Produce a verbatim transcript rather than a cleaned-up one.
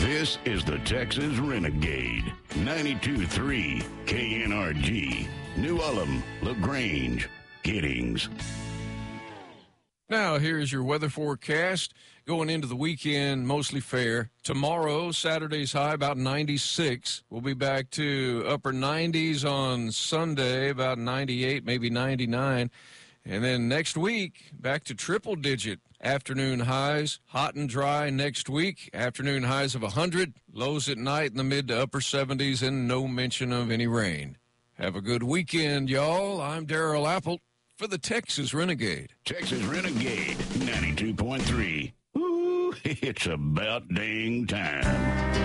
This is the Texas Renegade, ninety-two point three K N R G, New Ulm, LaGrange, Giddings. Now, here's your weather forecast. Going into the weekend, mostly fair. Tomorrow, Saturday's high, about ninety-six. We'll be back to upper nineties on Sunday, about ninety-eight, maybe ninety-nine. And then next week, back to triple-digit afternoon highs. Hot and dry next week. Afternoon highs of one hundred. Lows at night in the mid to upper seventies, and no mention of any rain. Have a good weekend, y'all. I'm Darrell Apple for the Texas Renegade. Texas Renegade, ninety-two point three. Ooh, it's about dang time.